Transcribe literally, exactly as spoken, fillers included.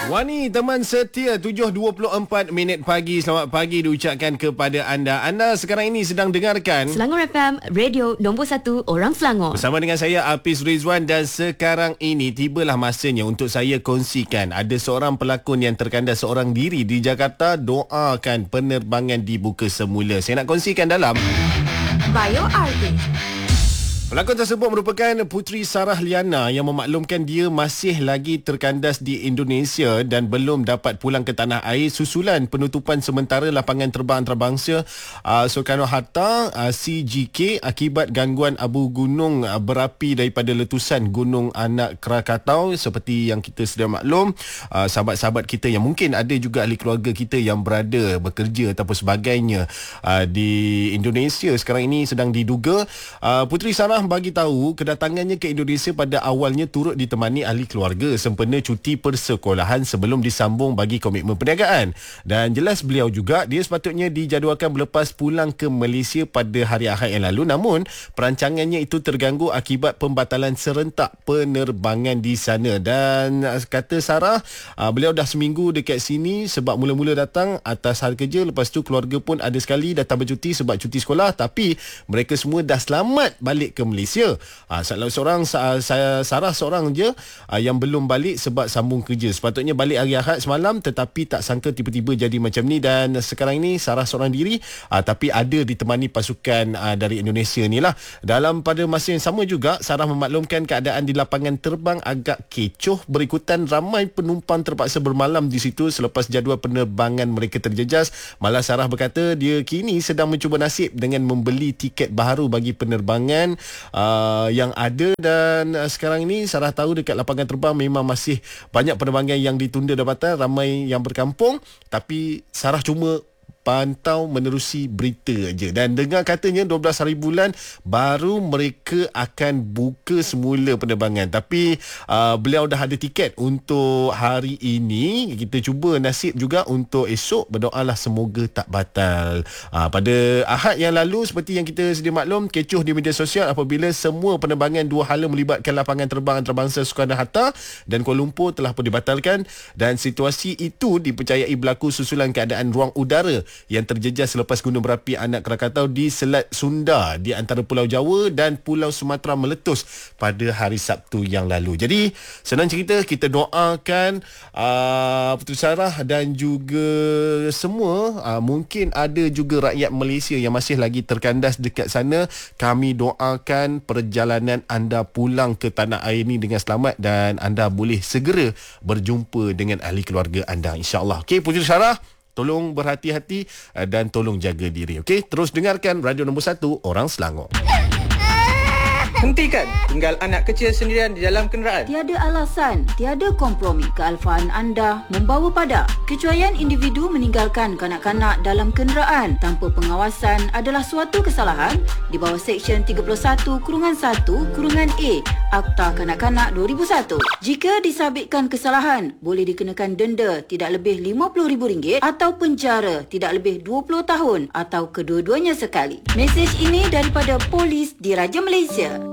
Wani, teman setia, tujuh dua puluh empat minit pagi. Selamat pagi diucapkan kepada anda. Anda sekarang ini sedang dengarkan Selangor F M, radio nombor satu orang Selangor. Bersama dengan saya, Hafiz Rizwan. Dan sekarang ini tibalah masanya untuk saya kongsikan. Ada seorang pelakon yang terkandas seorang diri di Jakarta. Doakan penerbangan dibuka semula. Saya nak kongsikan dalam Bio Artist. Pelakon tersebut merupakan Puteri Sarah Liana yang memaklumkan dia masih lagi terkandas di Indonesia dan belum dapat pulang ke tanah air susulan penutupan sementara lapangan terbang antarabangsa uh, Soekarno-Hatta uh, C G K akibat gangguan abu gunung uh, berapi daripada letusan Gunung Anak Krakatau. Seperti yang kita sedia maklum, uh, sahabat-sahabat kita yang mungkin ada juga ahli keluarga kita yang berada bekerja ataupun sebagainya uh, di Indonesia sekarang ini sedang diduga. uh, Puteri Sarah bagi tahu kedatangannya ke Indonesia pada awalnya turut ditemani ahli keluarga sempena cuti persekolahan sebelum disambung bagi komitmen perniagaan. Dan jelas beliau juga dia sepatutnya dijadualkan berlepas pulang ke Malaysia pada hari Ahad yang lalu, namun perancangannya itu terganggu akibat pembatalan serentak penerbangan di sana. Dan kata Sarah, beliau dah seminggu dekat sini sebab mula-mula datang atas hal kerja, lepas tu keluarga pun ada sekali datang bercuti sebab cuti sekolah, tapi mereka semua dah selamat balik ke Malaysia. Ha, seorang saya Sarah seorang je ha, yang belum balik sebab sambung kerja. Sepatutnya balik hari Ahad semalam, tetapi tak sangka tiba-tiba jadi macam ni. Dan sekarang ini Sarah seorang diri, ha, tapi ada ditemani pasukan ha, dari Indonesia ni lah. Dalam pada masa yang sama juga, Sarah memaklumkan keadaan di lapangan terbang agak kecoh berikutan ramai penumpang terpaksa bermalam di situ selepas jadual penerbangan mereka terjejas. Malah Sarah berkata dia kini sedang mencuba nasib dengan membeli tiket baharu bagi penerbangan Uh, yang ada. Dan uh, sekarang ini Sarah tahu dekat lapangan terbang memang masih banyak penerbangan yang ditunda dapatan, ramai yang berkampung, tapi Sarah cuma pantau menerusi berita aja. Dan dengar katanya dua belas hari bulan baru mereka akan buka semula penerbangan. Tapi uh, beliau dah ada tiket untuk hari ini. Kita cuba nasib juga untuk esok. Berdoalah semoga tak batal. Uh, pada Ahad yang lalu, seperti yang kita sedia maklum, kecoh di media sosial apabila semua penerbangan dua hala melibatkan lapangan terbang antarabangsa Soekarno-Hatta dan Kuala Lumpur telah pun dibatalkan. Dan situasi itu dipercayai berlaku susulan keadaan ruang udara yang terjejas selepas gunung berapi Anak Krakatau di Selat Sunda di antara Pulau Jawa dan Pulau Sumatera meletus pada hari Sabtu yang lalu. Jadi senang cerita, kita doakan uh, Puteri Sarah dan juga semua, uh, mungkin ada juga rakyat Malaysia yang masih lagi terkandas dekat sana. Kami doakan perjalanan anda pulang ke tanah air ni dengan selamat dan anda boleh segera berjumpa dengan ahli keluarga anda, insya-Allah. Okey, Puteri Sarah, tolong berhati-hati dan tolong jaga diri. Okey, terus dengarkan radio nombor satu orang Selangor. Hentikan tinggal anak kecil sendirian di dalam kenderaan. Tiada alasan, tiada kompromi kealfaan anda membawa pada kecuaian individu meninggalkan kanak-kanak dalam kenderaan tanpa pengawasan adalah suatu kesalahan di bawah Seksyen tiga puluh satu kurungan satu kurungan A Akta Kanak-Kanak dua ribu satu. Jika disabitkan kesalahan, boleh dikenakan denda tidak lebih lima puluh ribu ringgit atau penjara tidak lebih dua puluh tahun atau kedua-duanya sekali. Mesej ini daripada Polis Diraja Malaysia.